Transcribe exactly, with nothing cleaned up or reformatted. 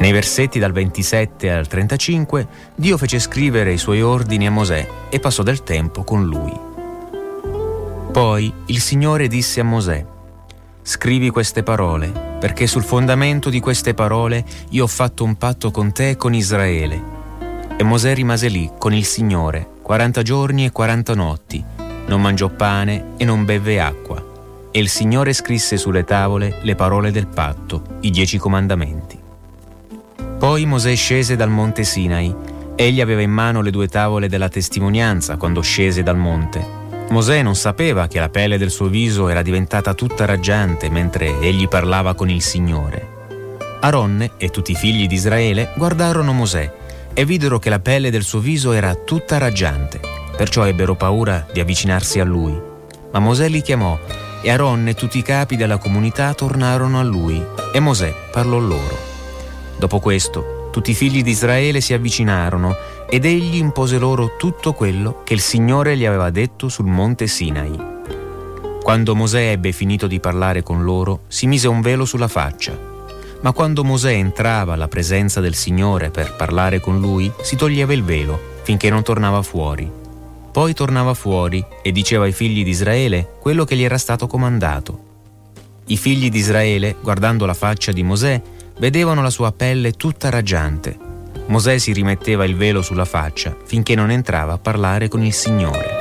Nei versetti dal ventisette al trentacinque, Dio fece scrivere i suoi ordini a Mosè e passò del tempo con lui. Poi il Signore disse a Mosè: «Scrivi queste parole, perché sul fondamento di queste parole io ho fatto un patto con te e con Israele». E Mosè rimase lì con il Signore quaranta giorni e quaranta notti, non mangiò pane e non bevve acqua. E il Signore scrisse sulle tavole le parole del patto, i dieci comandamenti. Poi Mosè scese dal monte Sinai. Egli aveva in mano le due tavole della testimonianza quando scese dal monte. Mosè non sapeva che la pelle del suo viso era diventata tutta raggiante mentre egli parlava con il Signore. Aronne e tutti i figli di Israele guardarono Mosè e videro che la pelle del suo viso era tutta raggiante, perciò ebbero paura di avvicinarsi a lui. Ma Mosè li chiamò e Aronne e tutti i capi della comunità tornarono a lui e Mosè parlò loro. Dopo questo, tutti i figli di Israele si avvicinarono ed egli impose loro tutto quello che il Signore gli aveva detto sul monte Sinai. Quando Mosè ebbe finito di parlare con loro, si mise un velo sulla faccia. Ma quando Mosè entrava alla presenza del Signore per parlare con lui, si toglieva il velo finché non tornava fuori. Poi tornava fuori e diceva ai figli di Israele quello che gli era stato comandato. I figli di Israele, guardando la faccia di Mosè, vedevano la sua pelle tutta raggiante. Mosè si rimetteva il velo sulla faccia finché non entrava a parlare con il Signore.